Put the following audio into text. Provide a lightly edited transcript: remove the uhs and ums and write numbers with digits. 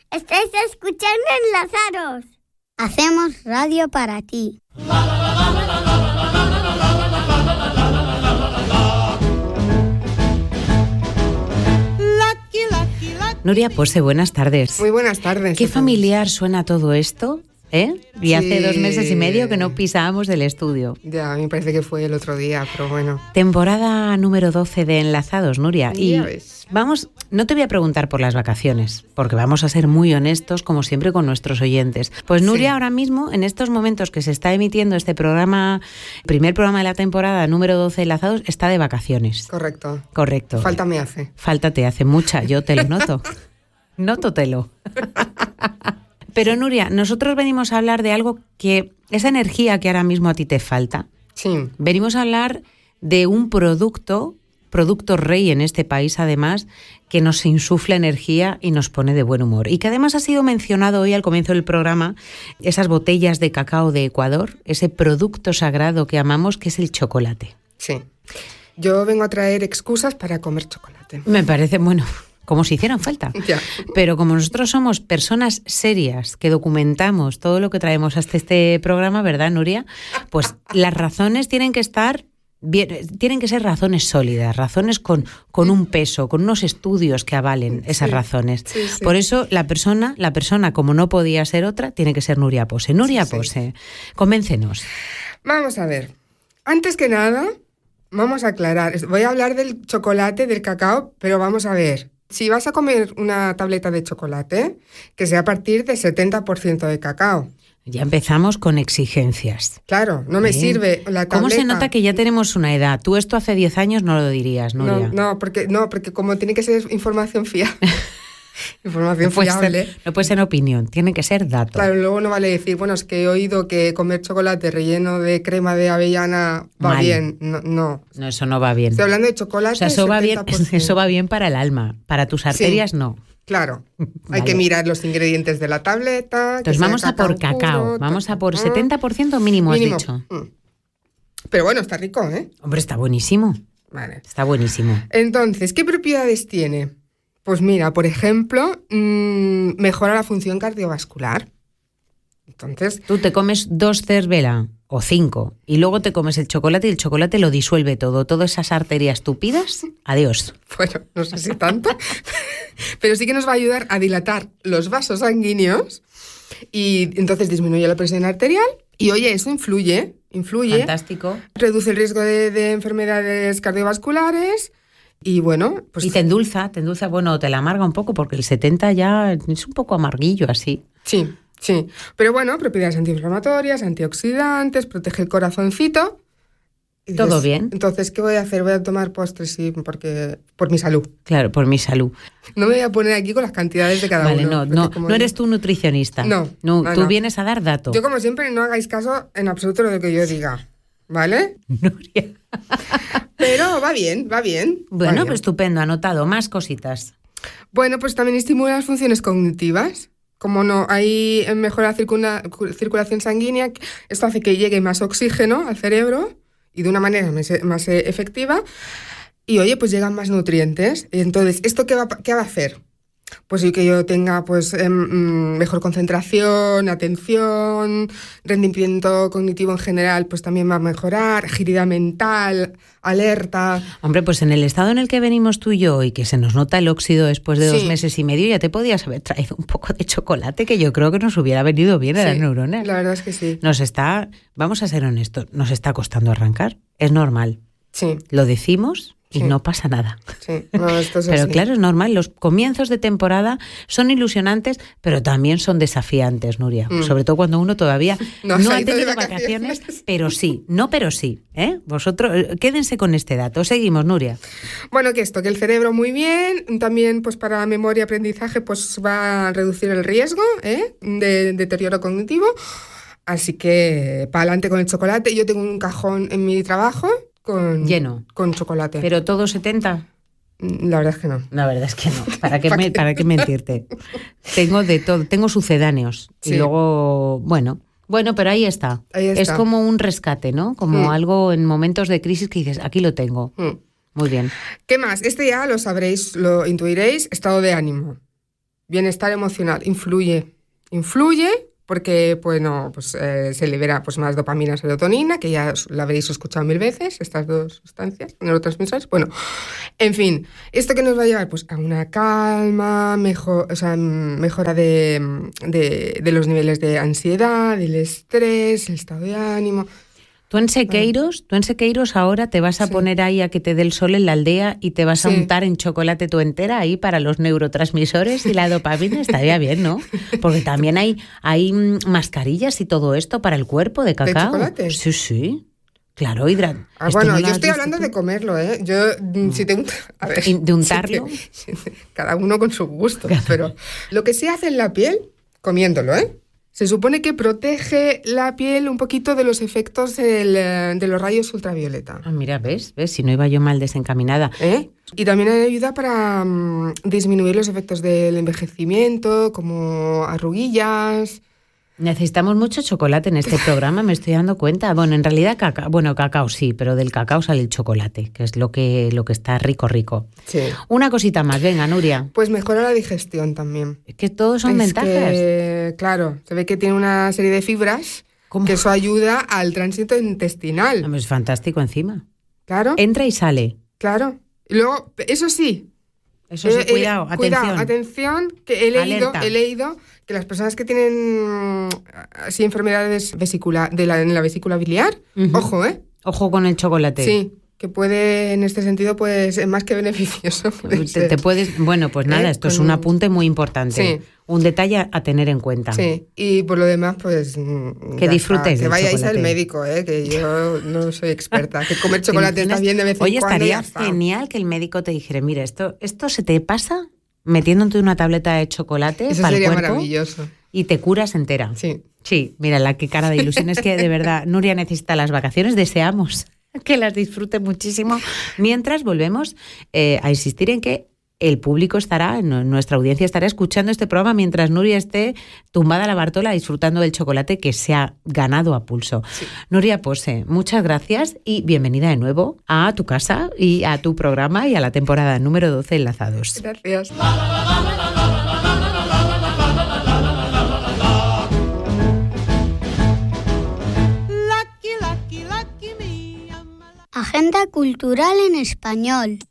Estáis escuchando Enlazados. Hacemos radio para ti. Nuria Pose, buenas tardes. Muy buenas tardes. Qué familiar suena todo esto, ¿eh? Y sí. Hace 2 meses y medio que no pisábamos el estudio. Ya, me parece que fue el otro día, pero bueno. Temporada número 12 de Enlazados, Nuria. Ya ves. Vamos, no te voy a preguntar por las vacaciones, porque vamos a ser muy honestos, como siempre, con nuestros oyentes. Pues Nuria, sí. Ahora mismo, en estos momentos que se está emitiendo este programa, primer programa de la temporada número 12 de Enlazados, está de vacaciones. Correcto. Correcto. Falta me hace. Falta te hace mucha, yo te lo noto. Nótotelo. Pero Nuria, nosotros venimos a hablar de algo que, esa energía que ahora mismo a ti te falta. Sí. Venimos a hablar de un producto rey en este país, además, que nos insufla energía y nos pone de buen humor. Y que además ha sido mencionado hoy al comienzo del programa, esas botellas de cacao de Ecuador, ese producto sagrado que amamos, que es el chocolate. Sí. Yo vengo a traer excusas para comer chocolate. Me parece, bueno, como si hicieran falta. Ya. Pero como nosotros somos personas serias que documentamos todo lo que traemos hasta este programa, ¿verdad, Nuria? Pues las razones tienen que estar bien, tienen que ser razones sólidas, razones con un peso, con unos estudios que avalen esas razones. Sí, sí. Por eso la persona, como no podía ser otra, tiene que ser Nuria Pose. Nuria Pose, convéncenos. Vamos a ver. Antes que nada, vamos a aclarar. Voy a hablar del chocolate, del cacao, pero vamos a ver. Si vas a comer una tableta de chocolate, que sea a partir de 70% de cacao. Ya empezamos con exigencias. Claro, no me sirve la tableta. ¿Cómo se nota que ya tenemos una edad? Tú esto hace 10 años no lo dirías, Nuria. No, porque como tiene que ser información fiable. Información fiable. No puede ser opinión, tiene que ser dato. Claro, luego no vale decir, bueno, es que he oído que comer chocolate relleno de crema de avellana va mal. Bien. No, eso no va bien. Estoy hablando de chocolate. O sea, eso va bien para el alma, para tus arterias no. Claro, vale. Hay que mirar los ingredientes de la tableta. Entonces vamos a por cacao, puro, vamos a por 70% mínimo, has dicho. Pero bueno, está rico, ¿eh? Hombre, está buenísimo. Vale. Está buenísimo. Entonces, ¿qué propiedades tiene? Pues mira, por ejemplo, mejora la función cardiovascular. Entonces, tú te comes 2 cerveza o 5 y luego te comes el chocolate y el chocolate lo disuelve todo. Todas esas arterias tupidas, adiós. Bueno, no sé si tanto, pero sí que nos va a ayudar a dilatar los vasos sanguíneos y entonces disminuye la presión arterial y oye, eso influye. Fantástico. Reduce el riesgo de enfermedades cardiovasculares. Y bueno, pues... Y te endulza, bueno, te la amarga un poco porque el 70 ya es un poco amarguillo así. Sí. Pero bueno, propiedades antiinflamatorias, antioxidantes, protege el corazoncito. Todo bien. Entonces, ¿qué voy a hacer? Voy a tomar postres, sí, por mi salud. Claro, por mi salud. No me voy a poner aquí con las cantidades de cada uno. No eres tú nutricionista. No. Tú vienes a dar datos. Yo, como siempre, no hagáis caso en absoluto de lo que yo diga. ¿Vale? Nuria. Pero va bien. Bueno, pues estupendo, anotado. Más cositas. Bueno, pues también estimula las funciones cognitivas. Como no, ahí mejora la circulación sanguínea. Esto hace que llegue más oxígeno al cerebro y de una manera más efectiva. Y oye, pues llegan más nutrientes. Entonces, ¿esto qué va a hacer? Pues sí, que yo tenga pues mejor concentración, atención, rendimiento cognitivo en general, pues también va a mejorar, agilidad mental, alerta. Hombre, pues en el estado en el que venimos tú y yo y que se nos nota el óxido después de 2 meses y medio, ya te podías haber traído un poco de chocolate que yo creo que nos hubiera venido bien a las neuronas. La verdad es que sí. Vamos a ser honestos, nos está costando arrancar, es normal. Sí. Lo decimos y no pasa nada. Sí, no, esto es pero así. Claro, es normal. Los comienzos de temporada son ilusionantes, pero también son desafiantes, Nuria. Sobre todo cuando uno todavía no ha tenido vacaciones, pero sí. ¿Eh? Vosotros, quédense con este dato. Seguimos, Nuria. Bueno, que el cerebro muy bien. También, pues para memoria y aprendizaje, pues va a reducir el riesgo de deterioro cognitivo. Así que, para adelante con el chocolate. Yo tengo un cajón en mi trabajo lleno con chocolate. ¿Pero todo 70? La verdad es que no. La verdad es que no. ¿Para qué mentirte? Tengo de todo. Tengo sucedáneos. Sí. Y luego, bueno, pero ahí está. Es como un rescate, ¿no? Como algo en momentos de crisis que dices, aquí lo tengo. Muy bien. ¿Qué más? Ya lo sabréis, lo intuiréis, estado de ánimo. bienestar emocional. Influye porque se libera pues, más dopamina, serotonina, que ya la habréis escuchado 1000 veces, estas dos sustancias, neurotransmisores. Bueno, en fin, ¿esto qué nos va a llevar? Pues a una calma, mejora de los niveles de ansiedad, del estrés, el estado de ánimo. Tú en Sequeiros ahora te vas a poner ahí a que te dé el sol en la aldea y te vas a untar en chocolate tú entera ahí para los neurotransmisores y la dopamina. Estaría bien, ¿no? Porque también hay mascarillas y todo esto para el cuerpo de cacao. ¿De chocolate? Sí. Claro, bueno, yo estoy hablando de comerlo, ¿eh? Yo, si te a ver, ¿de untarlo? Cada uno con su gusto. Pero lo que se hace en la piel, comiéndolo, ¿eh? Se supone que protege la piel un poquito de los efectos de los rayos ultravioleta. Ah, mira, ¿ves? Si no iba yo mal desencaminada. Y también ayuda para disminuir los efectos del envejecimiento, como arruguillas. Necesitamos mucho chocolate en este programa, me estoy dando cuenta. Bueno, en realidad cacao sí, pero del cacao sale el chocolate, que es lo que está rico. Sí. Una cosita más, venga, Nuria. Pues mejora la digestión también. Es que todos son ventajas. Claro, se ve que tiene una serie de fibras que eso ayuda al tránsito intestinal. Es fantástico encima. Claro. Entra y sale. Claro. Y luego, eso sí, cuidado, atención, que he leído que las personas que tienen así enfermedades en la vesícula biliar, ojo, Ojo con el chocolate. Sí, que puede, en este sentido, pues es más que beneficioso. Te puedes, bueno, pues nada, esto es un apunte muy importante. Sí. Un detalle a tener en cuenta. Sí, y por lo demás, pues... Que disfrutes del chocolate. Que vayáis al chocolate. médico, que yo no soy experta. Que comer chocolate está bien de vez en cuando. Oye, estaría genial que el médico te dijera, mira, esto se te pasa metiéndote una tableta de chocolate eso para el sería cuerpo maravilloso. Y te curas entera. Sí, mira, qué cara de ilusión. Es que de verdad, Nuria necesita las vacaciones, deseamos que las disfrute muchísimo. Mientras volvemos a insistir en que el público nuestra audiencia estará escuchando este programa mientras Nuria esté tumbada a la Bartola disfrutando del chocolate que se ha ganado a pulso. Sí. Nuria Pose, muchas gracias y bienvenida de nuevo a tu casa y a tu programa y a la temporada número 12 Enlazados. Gracias. Agenda cultural en español.